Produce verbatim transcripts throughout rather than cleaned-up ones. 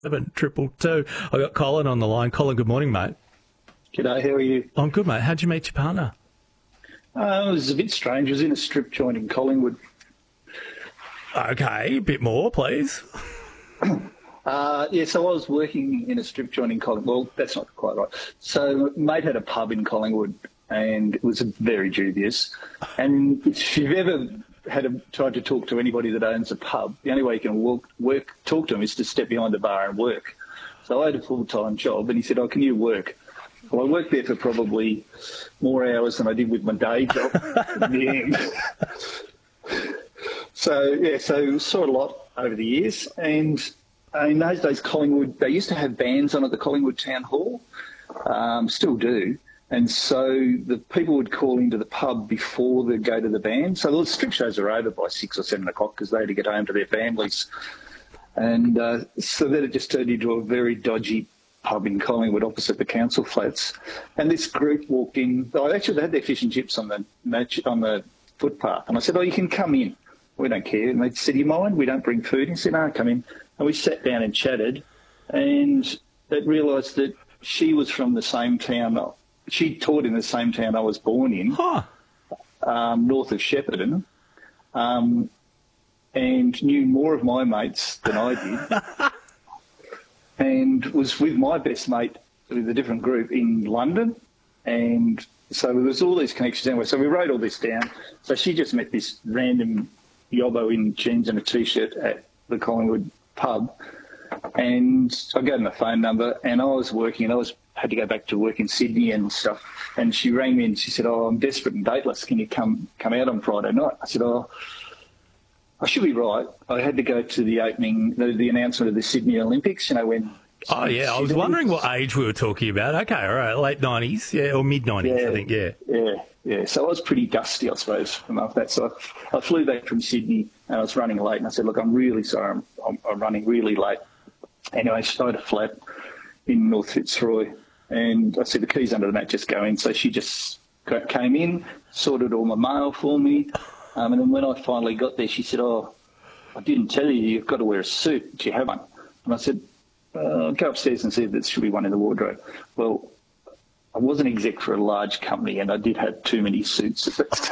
Seven triple two. I got Colin on the line. Colin, good morning, mate. G'day, how are you? I'm good, mate. How'd you meet your partner? Uh, it was a bit strange. I was in a strip joint in Collingwood. Okay, a bit more, please. Uh, yeah, so I was working in a strip joint in Collingwood. Well, that's not quite right. So mate had a pub in Collingwood, and it was very dubious. And if you've ever had a, tried to talk to anybody that owns a pub, the only way you can walk, work, talk to them is to step behind the bar and work. So I had a full-time job, and he said, oh, can you work? Well, I worked there for probably more hours than I did with my day job in the end. So, yeah, so saw a lot over the years. And in those days, Collingwood, they used to have bands on at the Collingwood Town Hall, um, still do. And so the people would call into the pub before they go to the band. So the strip shows are over by six or seven o'clock because they had to get home to their families. And uh, so then it just turned into a very dodgy pub in Collingwood opposite the council flats. And this group walked in. Oh, actually, they had their fish and chips on the on the footpath. And I said, oh, you can come in. We don't care. And they said, do you mind? We don't bring food. And he said, no, come in. And we sat down and chatted. And they realised that she was from the same town. She taught in the same town I was born in, Huh. um, north of Shepparton, um, and knew more of my mates than I did, and was with my best mate with a different group in London. And so there was all these connections anyway. So we wrote all this down. So she just met this random yobbo in jeans and a T-shirt at the Collingwood pub, and I gave him a phone number, and I was working, and I was had to go back to work in Sydney and stuff. And she rang me and she said, oh, I'm desperate and dateless. Can you come come out on Friday night? I said, oh, I should be right. I had to go to the opening, the, the announcement of the Sydney Olympics, you know, when... Oh, yeah, I was wondering what age we were talking about. Okay, all right, late nineties, yeah, or mid-nineties, yeah, I think, yeah. Yeah, yeah. So I was pretty dusty, I suppose, from after that. So I, I flew back from Sydney and I was running late, and I said, look, I'm really sorry, I'm, I'm, I'm running really late. Anyway, she had a flat in North Fitzroy, and I said, the key's under the mat, just go in. So she just came in, sorted all my mail for me, um, and then when I finally got there, she said, oh, I didn't tell you, you've got to wear a suit. Do you have one? And I said, uh, go upstairs and see if there should be one in the wardrobe. Well, I wasn't exec for a large company, and I did have too many suits at that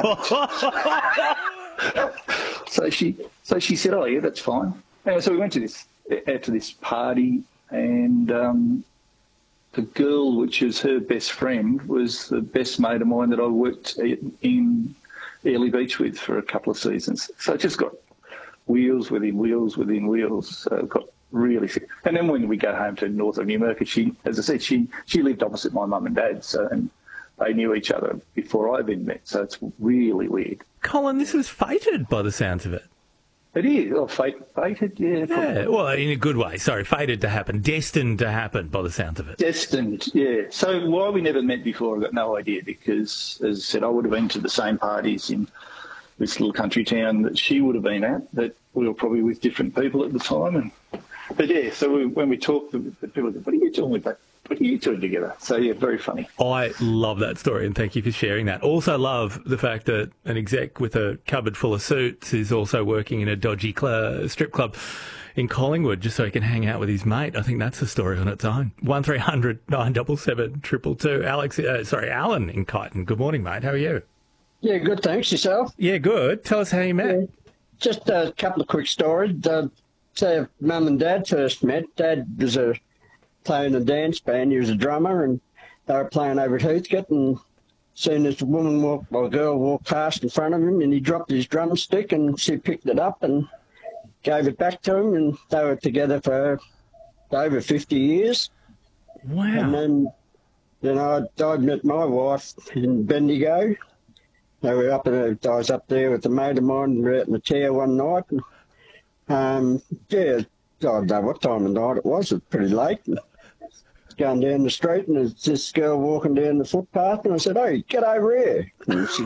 stage. so she, so she said, "Oh yeah, that's fine." And so we went to this out to this party, and um, the girl, which is her best friend, was the best mate of mine that I worked in Airlie Beach with for a couple of seasons. So it just got wheels within wheels within wheels. So it got really sick. And then when we go home to north of Newmarket, she, as I said, she she lived opposite my mum and dad, so and they knew each other before I'd been met. So it's really weird. Colin, this was fated by the sounds of it. It is. Oh, fate, fated, yeah. Yeah, well, in a good way. Sorry, fated to happen, destined to happen by the sounds of it. Destined, yeah. So why we never met before, I've got no idea, because, as I said, I would have been to the same parties in this little country town that she would have been at, that we were probably with different people at the time. And But, yeah, so we, when we talked, the, the people said, what are you doing with that? What are you doing together? So, yeah, very funny. I love that story, and thank you for sharing that. Also love the fact that an exec with a cupboard full of suits is also working in a dodgy cl- strip club in Collingwood just so he can hang out with his mate. I think that's a story on its own. one three hundred nine seven seven two two two. Alex, uh, sorry, Alan in Kyneton. Good morning, mate. How are you? Yeah, good, thanks. Yourself? Yeah, good. Tell us how you met. Yeah. Just a couple of quick stories. Uh, so Mum and Dad first met. Dad was a playing a dance band. He was a drummer, and they were playing over at Heathcote, and seen this woman walk, or a girl walk past in front of him, and he dropped his drumstick, and she picked it up and gave it back to him, and they were together for over fifty years. Wow. And then, then I, I met my wife in Bendigo. They were up in a, I was up there with a mate of mine, and we were out in the chair one night. And, um, yeah, I don't know what time of night it was. It was pretty late. And going down the street, and there's this girl walking down the footpath, and I said, "Hey, get over here." And she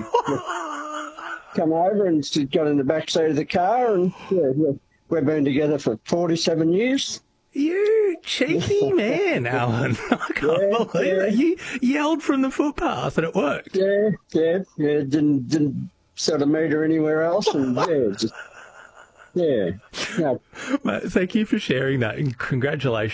come over, and she got in the back seat of the car, and yeah, yeah, we've been together for forty-seven years. You cheeky man, Alan. I can't Yeah, believe yeah. it. You yelled from the footpath and it worked. Yeah, yeah, yeah. Didn't didn't sort of meet her anywhere else, and yeah, just yeah. yeah. Mate, thank you for sharing that, and congratulations